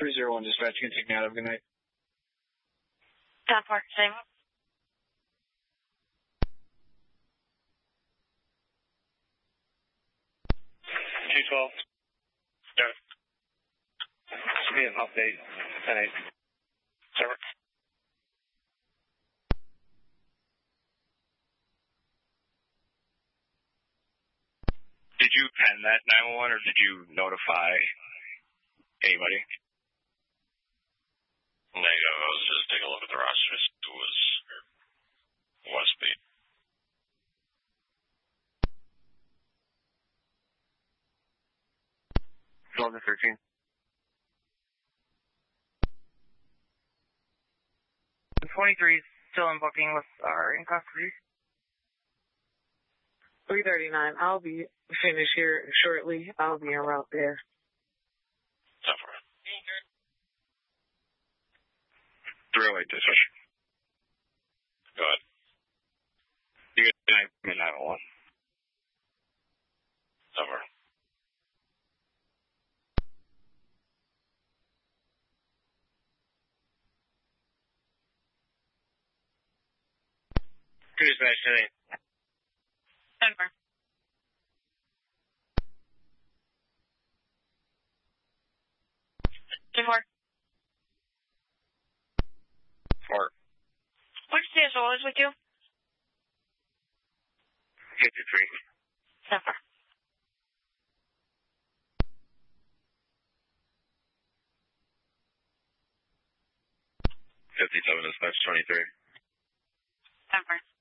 301 dispatch, you can take me out. Have a good night. 10-4, same. 212. Yeah. Should be an update. 10-8. Server. Did you pen that 911 or did you notify anybody? Negative. I was just taking a look at the roster. It was Westbeat. Delta 13. The 23 is still in booking with our in custody. 339. I'll be finished here shortly. I'll be en route there. 10-4. 308 dispatch. Go ahead. You get 911. 10-4. Dispatch 10-8. 10-4. Four. Which CSO is with you? 53. 10-4. 57 dispatch 23. 10-4.